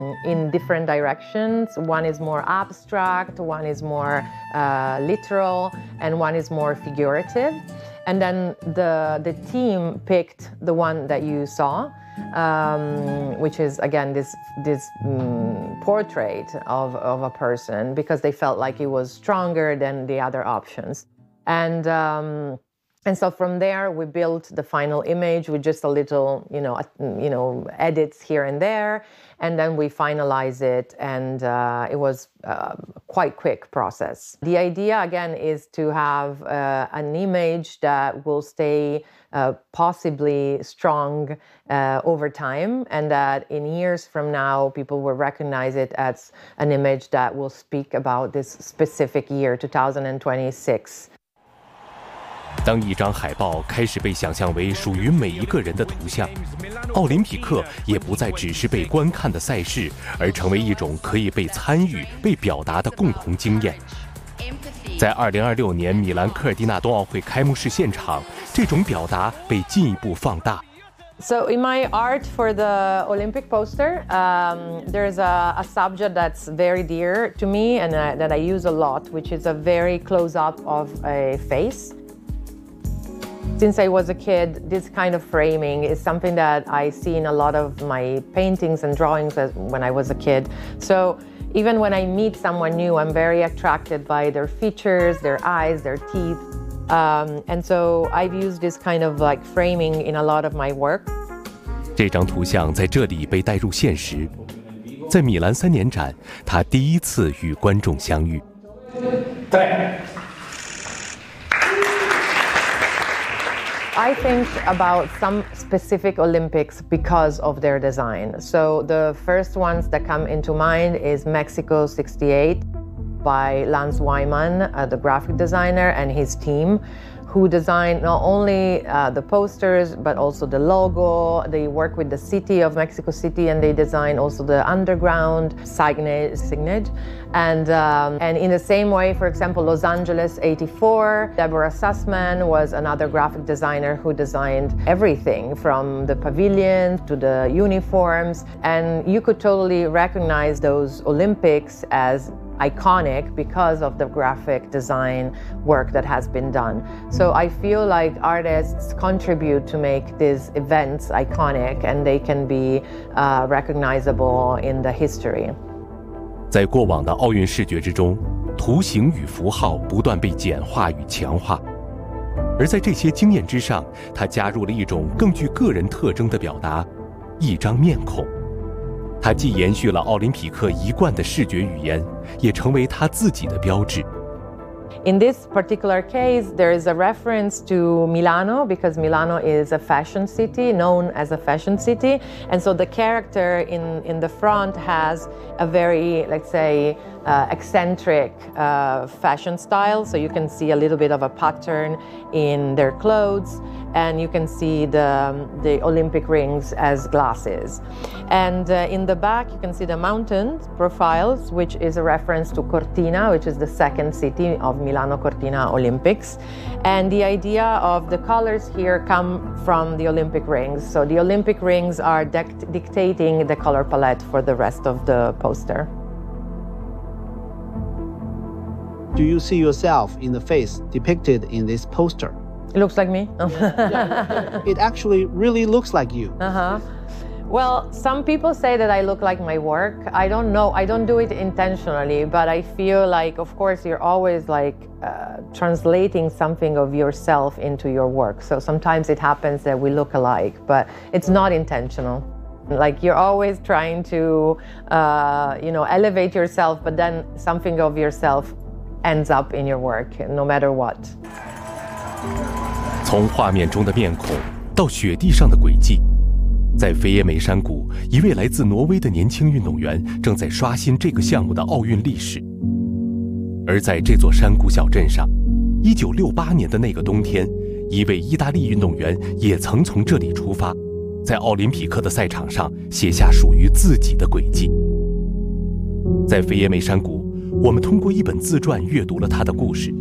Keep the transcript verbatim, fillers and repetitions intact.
in different directions. One is more abstract, one is more uh, literal, and one is more figurative. And then the, the team picked the one that you saw, um, which is, again, this, this um, portrait of, of a person, because they felt like it was stronger than the other options. And um, And so from there, we built the final image with just a little, you know, you know, edits here and there, and then we finalize it, and uh, it was a quite quick process. The idea, again, is to have uh, an image that will stay uh, possibly strong uh, over time, and that in years from now, people will recognize it as an image that will speak about this specific year, two thousand twenty-six. 当一张海报开始被想象为属于每一个人的图像，奥林匹克也不再只是被观看的赛事，而成为一种可以被参与、被表达的共同经验。在二零二六年米兰科尔蒂纳冬奥会开幕式现场，这种表达被进一步放大。 So in my art for the Olympic poster, um, there's a, a subject that's very dear to me and uh, that I use a lot, which is a very close-up of a face. Since I was a kid, this kind of framing is something that I see in a lot of my paintings and drawings as, when I was a kid. So even when I meet someone new, I'm very attracted by their features, their eyes, their teeth. Um, and so I've used this kind of like framing in a lot of my work. 这张图像在这里被带入现实。在米兰三年展，他第一次与观众相遇。 对。I think about some specific Olympics because of their design. So the first ones that come into mind is Mexico sixty-eight by Lance Wyman, uh, the graphic designer, and his team, who designed not only uh, the posters, but also the logo. They work with the city of Mexico City, and they design also the underground signage. signage. And, um, and in the same way, for example, Los Angeles eighty-four, Deborah Sussman was another graphic designer who designed everything from the pavilions to the uniforms. And you could totally recognize those Olympics as iconic because of the graphic design work that has been done. So I feel like artists contribute to make these events iconic, and they can be uh, recognizable in the history. 在过往的奥运视觉之中，图形与符号不断被简化与强化，而在这些经验之上，它加入了一种更具个人特征的表达——一张面孔。它既延续了奥林匹克一贯的视觉语言，也成为它自己的标志。 In this particular case, there is a reference to Milano, because Milano is a fashion city, known as a fashion city. And so the character in, in the front has a very, let's say, uh, eccentric uh, fashion style. So you can see a little bit of a pattern in their clothes, and you can see the, the Olympic rings as glasses. And uh, in the back, you can see the mountain profiles, which is a reference to Cortina, which is the second city of Milano Cortina Olympics. And the idea of the colors here come from the Olympic rings. So the Olympic rings are dict- dictating the color palette for the rest of the poster. Do you see yourself in the face depicted in this poster? It looks like me. Yeah. It actually really looks like you. Uh-huh. Well, some people say that I look like my work. I don't know. I don't do it intentionally, but I feel like, of course, you're always like uh, translating something of yourself into your work. So sometimes it happens that we look alike, but it's not intentional. Like you're always trying to, uh, you know, elevate yourself, but then something of yourself ends up in your work, no matter what. 从画面中的面孔到雪地上的轨迹，在菲耶梅山谷，一位来自挪威的年轻运动员正在刷新这个项目的奥运历史。而在这座山谷小镇上，一九六八年的那个冬天，一位意大利运动员也曾从这里出发，在奥林匹克的赛场上写下属于自己的轨迹。在菲耶梅山谷，我们通过一本自传阅读了他的故事。